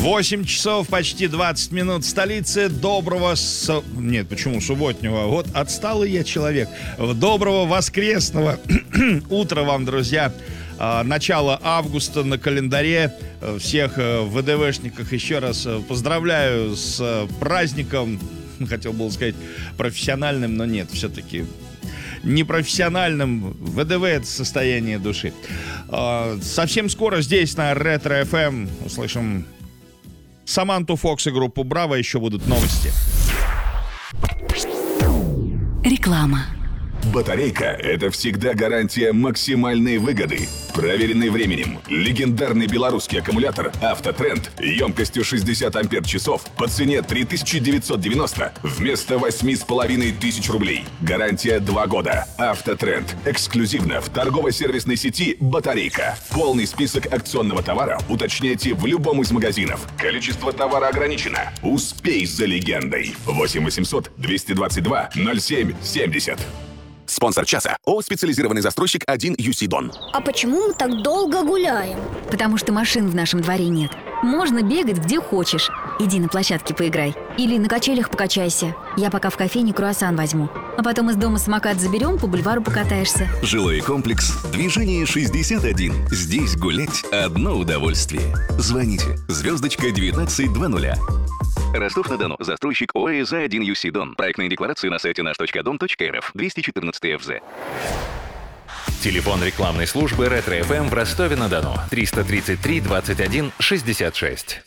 8 часов почти 20 минут в столице. Нет, почему субботнего? Вот отсталый я человек. Доброго воскресного утра вам, друзья. Начало августа на календаре. Всех ВДВшников еще раз поздравляю с праздником. Хотел было сказать профессиональным, но нет, все-таки непрофессиональным. ВДВ — это состояние души. Совсем скоро здесь на Ретро FM услышим Саманту Фокс и группу Браво. Еще будут новости. Реклама. Батарейка – это всегда гарантия максимальной выгоды. Проверенный временем, легендарный белорусский аккумулятор «Автотренд» емкостью 60 ампер-часов по цене 3990 вместо 8500 рублей. Гарантия 2 года. «Автотренд» эксклюзивно в торгово-сервисной сети «Батарейка». Полный список акционного товара уточняйте в любом из магазинов. Количество товара ограничено. Успей за легендой. 8 800 222 07 70. Спонсор часа. ООО «Специализированный застройщик 1 UC Дон». А почему мы так долго гуляем? Потому что машин в нашем дворе нет. Можно бегать где хочешь. Иди на площадке поиграй. Или на качелях покачайся. Я пока в кофейне круассан возьму. А потом из дома самокат заберем, по бульвару покатаешься. Жилой комплекс «Движение 61». Здесь гулять одно удовольствие. Звоните. Звездочка 1920. Ростов-на-Дону. Застройщик ОАО «За1 UC Дон». Проектные декларации на сайте наш.дон.рф. 214 ФЗ. Телефон рекламной службы Ретро FM в Ростове-на-Дону. 333 21 66.